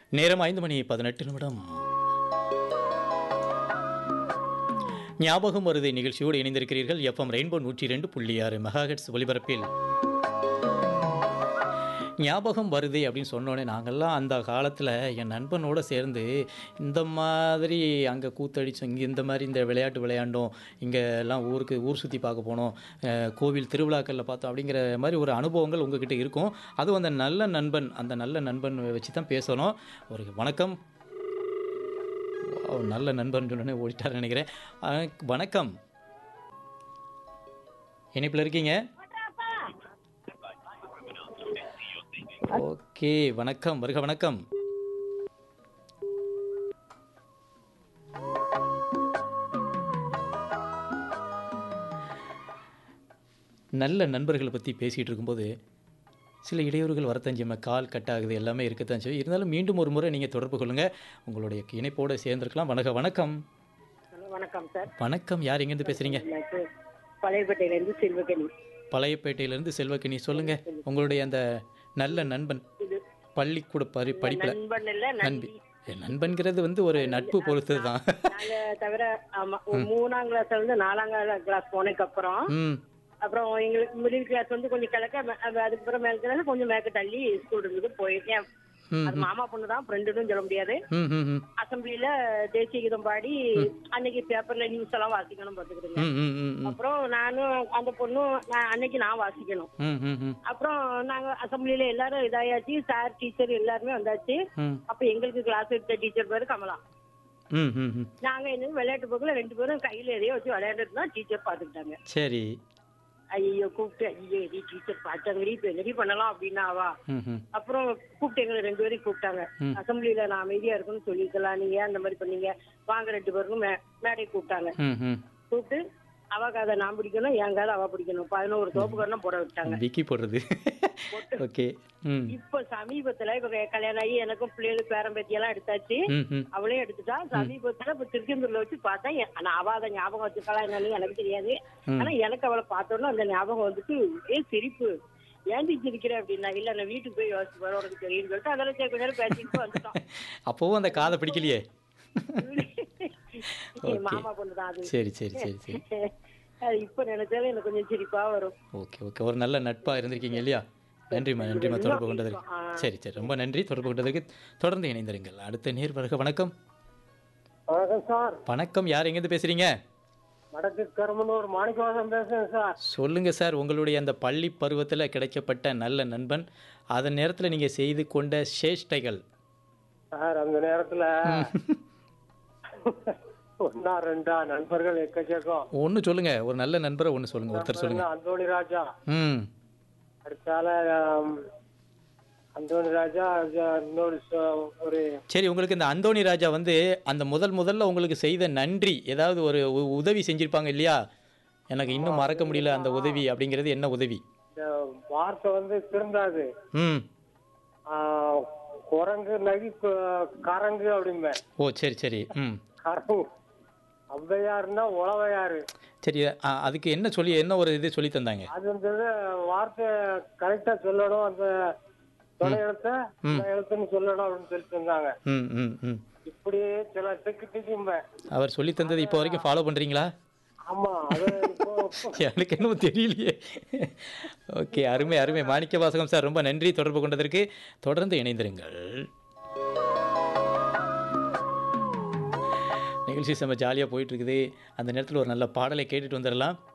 நேரம் 5:18 ஞாபகம் வருதை நிகழ்ச்சியோடு இணைந்திருக்கிறீர்கள். எஃப்எம் ரெயின்போ 102.6 மெகாஹெர்ட்ஸ் ஒலிபரப்பில். ஞாபகம் வருதே அப்படின்னு சொன்னோடனே நாங்கள்லாம் அந்த காலத்தில் என் நண்பனோடு சேர்ந்து இந்த மாதிரி அங்கே கூத்தடிச்சோம், இங்கே இந்த மாதிரி இந்த விளையாட்டு விளையாண்டோம், இங்கே எல்லாம் ஊர் சுற்றி பார்க்க போனோம், கோவில் திருவிழாக்களில் பார்த்தோம் அப்படிங்கிற மாதிரி ஒரு அனுபவங்கள் உங்ககிட்ட இருக்கும். அதுவும் அந்த நல்ல நண்பன் வச்சு தான் பேசணும். ஒரு வணக்கம். நல்ல நண்பன் சொன்னோடனே ஓடிட்டார் நினைக்கிறேன். வணக்கம், இணைப்பில் இருக்கீங்க? ஓகே, வணக்கம், வருக வணக்கம். நல்ல நண்பர்களை பற்றி பேசிகிட்டு இருக்கும்போது சில இடையூறுகள் வரத்தான் செய்யும், கால் கட் ஆகுது, எல்லாமே இருக்கத்தான் செய்யும். இருந்தாலும் மீண்டும் ஒரு முறை நீங்கள் தொடர்பு கொள்ளுங்கள், உங்களுடைய இணைப்போடு சேர்ந்துருக்கலாம். வணக்கம். வணக்கம் சார். வணக்கம், யார் எங்கேருந்து பேசுகிறீங்க? பழையப்பேட்டையிலேருந்து செல்வகனி. பழையப்பேட்டையிலேருந்து செல்வகனி, சொல்லுங்கள் உங்களுடைய அந்த நல்ல நண்பன் பள்ளிக்கூட படிப்பில். நண்பன்கிறது ஒரு நட்பு பொறுத்து தான். தவிர 3ஆம் கிளாஸ்ல இருந்து 4ஆம் கிளாஸ் போனதுக்கு அப்புறம் எங்களுக்கு மிடில் கிளாஸ் கொஞ்சம் கிழக்க, அதுக்கப்புறம் மேல கொஞ்சம் மேற்க தள்ளி ஸ்கூல் இருந்தது போயிருக்கேன். அது மாமா பொண்ணு தான், ஃப்ரெண்டுன்னு சொல்ல முடியாது. அசம்பிளில தேசிய கீதம் பாடி அன்னைக்கு பேப்பர்ல நியூஸ் எல்லாம் வாசிக்கணும் பாத்துக்கிடுங்க. அப்புறம் நானும் அந்த பொண்ணும் அன்னைக்கு நான் வாசிக்கணும். அப்புறம் நாங்க அசம்பிளில எல்லாரும் இதாயாச்சு, சார் டீச்சர் எல்லாருமே வந்தாச்சு. அப்ப எங்களுக்கு கிளாஸ் எடுத்த டீச்சர் பேரு கமலா. நாங்க என்ன விளையாட்டு போக்குல 2 பேரும் கையில எதையோ வச்சு விளையாண்டுட்டு தான் டீச்சர் பாத்துக்கிட்டாங்க. சரி, ஐயோ கூப்பிட்டு, ஐயோ டீச்சர் பார்த்தாங்கடி, இப்ப என்னடி பண்ணலாம் அப்படின்னாவா. அப்புறம் கூப்பிட்டு எங்களை 2 பேரையும் கூப்பிட்டாங்க. அசம்பிளில நான் அமைதியா இருக்குன்னு சொல்லிருக்கலாம், நீங்க ஏன் அந்த மாதிரி பண்ணீங்க, வாங்க 2 பேருக்கும் மேடை கூப்பிட்டாங்க. கூப்பிட்டு அவ காதை நான் பிடிக்கணும், என் காதை அவ பிடிக்கணும், 11 தோப்புக்கரணம் போட விட்டாங்க. விக்கி போடுறது. ஓகே. இப்ப சமீபத்துல இப்ப கல்யாணம் ஆகி எனக்கும் பிள்ளைகளுக்கு பேரம்பேத்தி எல்லாம் எடுத்தாச்சு, அவளையும் எடுத்துட்டா. சமீபத்துல இப்ப திருச்செந்தூர்ல வச்சு பார்த்தா, அவ அதை ஞாபகம் வச்சுக்கலாம் என்னன்னு எனக்கு தெரியாது. ஆனா எனக்கு அவளை பார்த்தோன்னா அந்த ஞாபகம் வந்துட்டு சிரிப்பு. ஏன்டி சிரிக்கிற அப்படின்னா, இல்ல நான் வீட்டுக்கு போய் யோசிச்சு வர உனக்கு தெரியும் சொல்லிட்டு அதெல்லாம் சரி கொஞ்ச நேரம் பேசிட்டு வந்துட்டோம். அப்பவும் அந்த காதை பிடிக்கலையே. மாமா பொண்ணுதான் அது. சரி சரி சரி சரி. அது இப்ப நினைச்சாலும் எனக்கு கொஞ்சம் சிரிப்பா வரும். ஓகே ஓகே, ஒரு நல்ல நட்பா இருந்திருக்கீங்க இல்லையா? நன்றிம்மா தொடர்பு கொண்டதற்கு. சரி சரி, ரொம்ப நன்றி தொடர்பு கொண்டதற்கு. தொடர்ந்து இணைந்திருங்கள். அடுத்த நேர் வருக. வணக்கம். வணக்கம் சார். வணக்கம், யார் எங்கேருந்து பேசுறீங்க? வடக்கு கருமனூர் மாணிக்கவாசன் பேசுறேன் சார். சொல்லுங்க சார், உங்களுடைய அந்த பள்ளி பருவத்தில் கிடைக்கப்பட்ட நல்ல நண்பன், அதன் நேரத்தில் நீங்க செய்து கொண்ட சேஷ்டைகள். சார் அந்த நேரத்துல 1-2 நண்பர்கள் எக்கச்சக்கம். ஒன்னு சொல்லுங்க, ஒரு நல்ல நண்பரை ஒன்னு சொல்லுங்க, ஒருத்தர் சொல்லுங்க. அந்தோணி ராஜா, அடுத்தால அந்தோணி ராஜா, இன்னொரு ஒரு. சரி, உங்களுக்கு இந்த அந்தோணி ராஜா அந்த முதல்ல உங்களுக்கு செய்த நன்றி, ஏதாவது ஒரு உதவி செஞ்சிருப்பாங்க இல்லையா? எனக்கு இன்னும் மறக்க முடியல அந்த உதவி அப்படிங்கிறது. என்ன உதவி? இந்த வார்த்தை திருந்தாது. குரங்கு நகி கரங்கு அப்படிம்ப. ஓ சரி சரி. கரங்கு ஔவையாருன்னா உழவையாரு. சரி, அதுக்கு என்ன ஒரு இது சொல்லி தந்தாங்க? அது வார்த்தை கரெக்டா சொல்லணும், அந்த தொலை எழுத்துன்னு சொல்லணும் அப்படின்னு சொல்லி தந்தாங்க. இப்படியே சில திக்கு அவர் சொல்லி தந்தது இப்போ வரைக்கும் ஃபாலோ பண்றீங்களா? ஆமா, எனக்கு என்னமோ தெரியலையே. ஓகே, அருமை அருமை. மாணிக்க வாசகம் சார், ரொம்ப நன்றி தொடர்பு கொண்டதற்கு. தொடர்ந்து இணைந்திருங்கள். நிகழ்ச்சி செம்ம ஜாலியாக போயிட்டு இருக்குது. அந்த நேரத்தில் ஒரு நல்ல பாடலை கேட்டுட்டு வந்துடலாம்.